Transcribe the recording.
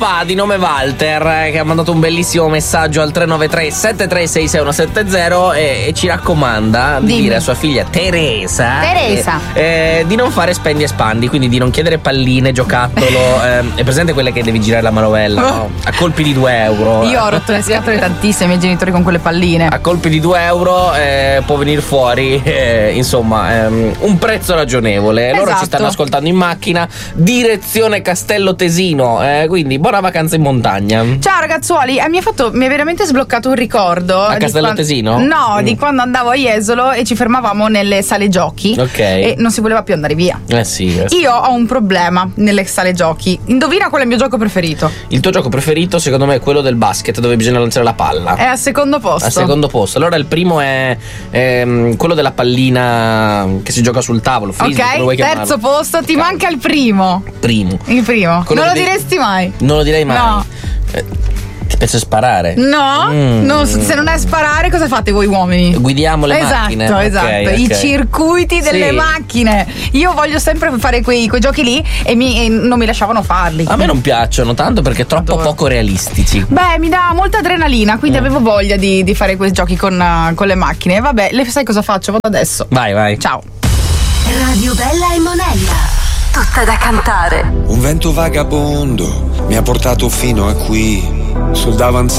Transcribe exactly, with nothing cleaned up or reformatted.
papà di nome Walter eh, che ha mandato un bellissimo messaggio al tre nove tre sette tre sei sei uno sette zero e, e ci raccomanda di Dimmi. dire a sua figlia Teresa, Teresa. eh, eh, di non fare spendi e spandi, quindi di non chiedere palline, giocattolo. eh, è presente quelle che devi girare la manovella, no? A colpi di due euro. Io ho rotto le scatole tantissime ai miei genitori con quelle palline. A colpi di due euro eh, può venire fuori eh, insomma ehm, un prezzo ragionevole. Loro Esatto. ci stanno ascoltando in macchina, direzione Castello Tesino, eh, quindi buona vacanza in montagna. Ciao ragazzuoli, eh, mi ha fatto mi ha veramente sbloccato un ricordo A di Castello quan- Tesino? No, Mm. di quando andavo a Jesolo e ci fermavamo nelle sale giochi. Ok. E non si voleva più andare via. Eh sì, eh sì. Io ho un problema nelle sale giochi. Indovina qual è il mio gioco preferito? Il tuo gioco preferito secondo me è quello del basket, dove bisogna lanciare la palla. È al secondo posto. Al secondo posto. Allora il primo è ehm, quello della pallina che si gioca sul tavolo, frisbee, come Ok, vuoi terzo chiamarlo. posto, ti manca il primo. Primo. Il primo. Quello non lo che devi- diresti mai? Non lo direi mai. No. Eh, ti piace sparare? No? Mm. Non- se non è sparare, cosa fate voi uomini? Guidiamo le esatto, macchine. Ok, esatto, i ok. circuiti delle Sì. macchine. Io voglio sempre fare quei, quei giochi lì e, mi, e non mi lasciavano farli. A me non piacciono tanto perché troppo Adoro. poco realistici. Beh, mi dà molta adrenalina, quindi Mm. avevo voglia di, di fare quei giochi con, uh, con le macchine. E vabbè, le, sai cosa faccio? Vado adesso. Vai, vai. Ciao. Radio Bella e Monella. Tutta da cantare. Un vento vagabondo mi ha portato fino a qui, sul davanzale.